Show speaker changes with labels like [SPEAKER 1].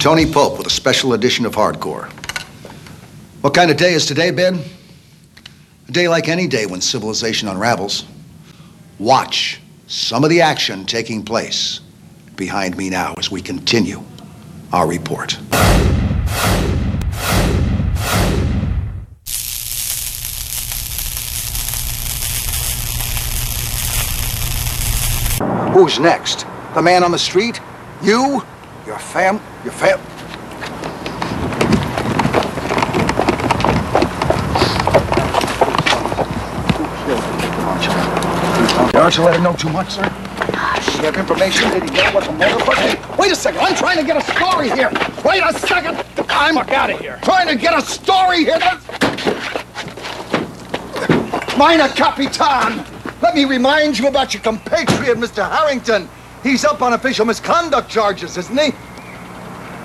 [SPEAKER 1] Tony Pope with a special edition of Hardcore. What kind of day is today, Ben? A day like any day when civilization unravels. Watch some of the action taking place behind me now as we continue our report. Who's next? The man on the street? You? Your fam? Aren't you let him know too much, sir? You have information that he got what the motherfucker... Wait a second, I'm trying to get a story here. Wait a second. I'm out of here. Trying to get a story here. Mina Capitan. Let me remind you about your compatriot, Mr. Harrington. He's up on official misconduct charges, isn't he?